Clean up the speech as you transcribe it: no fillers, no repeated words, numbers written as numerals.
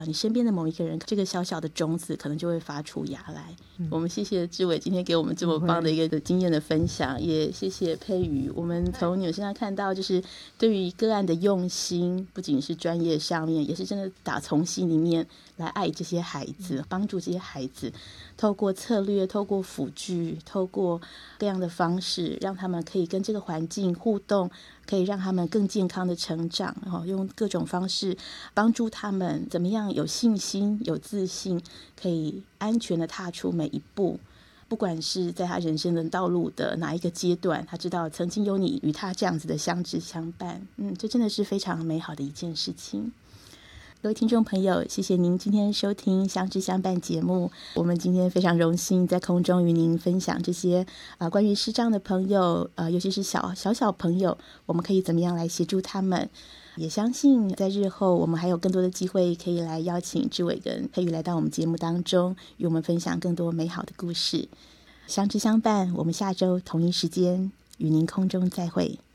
你身边的某一个人，这个小小的种子可能就会发出芽来。我们谢谢志伟今天给我们这么棒的一个经验的分享，也谢谢佩瑜。我们从你们身上看到，就是对于个案的用心，不仅是专业上面，也是真的打从心里面来爱这些孩子，帮助这些孩子，透过策略，透过辅具，透过各样的方式，让他们可以跟这个环境互动，可以让他们更健康的成长，然后用各种方式帮助他们怎么样有信心、有自信，可以安全的踏出每一步。不管是在他人生的道路的哪一个阶段，他知道曾经有你与他这样子的相知相伴，这真的是非常美好的一件事情。各位听众朋友，谢谢您今天收听相知相伴节目。我们今天非常荣幸在空中与您分享这些关于视障的朋友，尤其是小朋友，我们可以怎么样来协助他们。也相信在日后我们还有更多的机会可以来邀请志伟跟佩瑜来到我们节目当中，与我们分享更多美好的故事。相知相伴，我们下周同一时间与您空中再会。